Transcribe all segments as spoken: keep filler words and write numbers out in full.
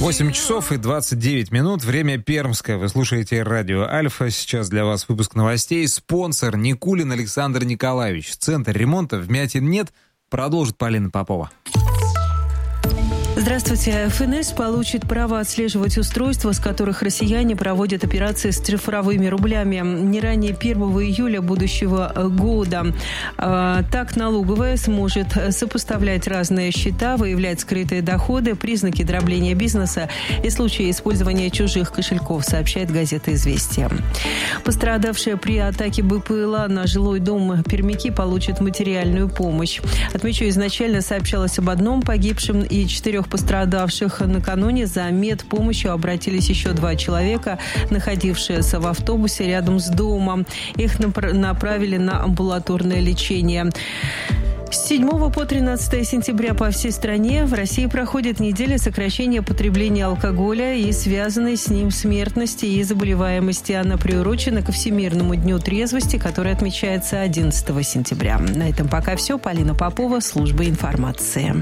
восемь часов и двадцать девять минут. Время пермское. Вы слушаете радио Альфа. Сейчас для вас выпуск новостей. Спонсор Никулин Александр Николаевич. Центр ремонта «Вмятин нет». Продолжит Полина Попова. Здравствуйте. эф эн эс получит право отслеживать устройства, с которых россияне проводят операции с цифровыми рублями не ранее первого июля будущего года. Так, налоговая сможет сопоставлять разные счета, выявлять скрытые доходы, признаки дробления бизнеса и случаи использования чужих кошельков, сообщает газета «Известия». Пострадавшие при атаке бэ пэ эл а на жилой дом пермяки получат материальную помощь. Отмечу, изначально сообщалось об одном погибшем и четырех пострадавших. Накануне за медпомощью обратились еще два человека, находившиеся в автобусе рядом с домом. Их направили на амбулаторное лечение. С седьмого по тринадцатое сентября по всей стране в России проходит неделя сокращения потребления алкоголя и связанной с ним смертности и заболеваемости. Она приурочена ко Всемирному дню трезвости, который отмечается одиннадцатого сентября. На этом пока все. Полина Попова, служба информации.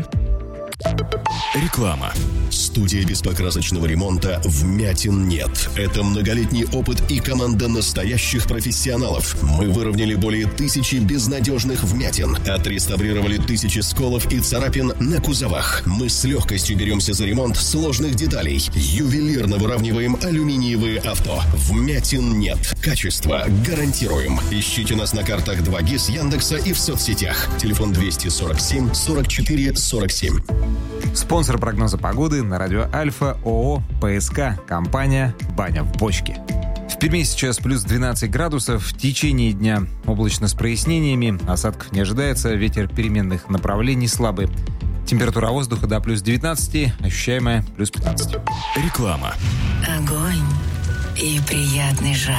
Реклама. Студия беспокрасочного ремонта «Вмятин нет». Это многолетний опыт и команда настоящих профессионалов. Мы выровняли более тысячи безнадежных вмятин, отреставрировали тысячи сколов и царапин на кузовах. Мы с легкостью беремся за ремонт сложных деталей. Ювелирно выравниваем алюминиевые авто. «Вмятин нет». Качество гарантируем. Ищите нас на картах два гис Яндекса и в соцсетях. Телефон двести сорок семь сорок четыре сорок семь. Спонсор прогноза погоды на радио Альфа ООО пэ эс ка, компания «Баня в бочке». В Перми сейчас плюс двенадцать градусов. В течение дня облачно с прояснениями. Осадков не ожидается. Ветер переменных направлений слабый. Температура воздуха до плюс девятнадцать, ощущаемая плюс пятнадцать. Реклама. Огонь и приятный жар.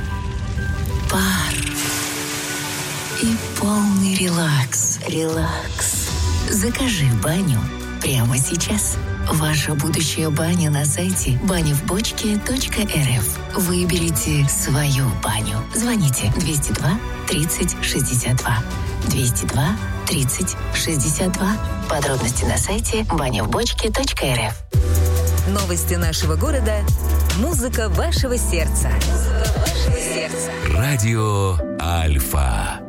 Пар и полный релакс. Релакс. Закажи баню прямо сейчас. Ваша будущая баня на сайте баня в бочке точка эр эф. Выберите свою баню. Звоните двести два тридцать шестьдесят два. двести два тридцать шестьдесят два. Подробности на сайте баня в бочке точка эр эф. Новости нашего города. Музыка вашего сердца. Музыка вашего сердца. Радио Альфа.